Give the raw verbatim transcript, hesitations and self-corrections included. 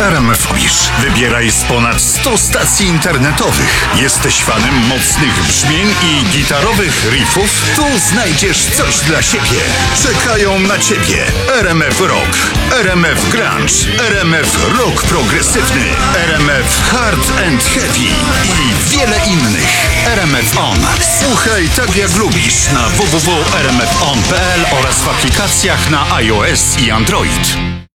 RMFowisz. Wybieraj z ponad stu stacji internetowych. Jesteś fanem mocnych brzmień i gitarowych riffów? Tu znajdziesz coś dla siebie. Czekają na Ciebie R M F Rock, R M F Grunge, R M F Rock Progresywny, R M F Hard and Heavy i wiele innych. R M F On. Słuchaj tak jak lubisz na w w w kropka r m f on kropka p l oraz w aplikacjach na iOS i Android.